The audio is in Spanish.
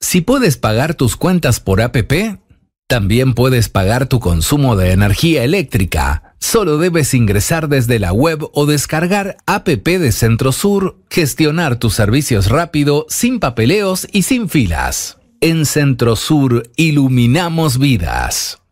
Si puedes pagar tus cuentas por APP, también puedes pagar tu consumo de energía eléctrica. Solo debes ingresar desde la web o descargar APP de Centrosur, gestionar tus servicios rápido, sin papeleos y sin filas. En Centrosur iluminamos vidas.